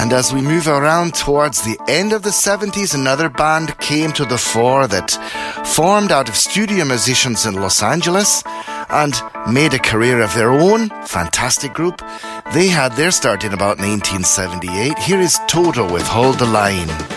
And as we move around towards the end of the 70s, another band came to the fore that formed out of studio musicians in Los Angeles and made a career of their own. Fantastic group. They had their start in about 1978. Here is Toto with Hold the Line.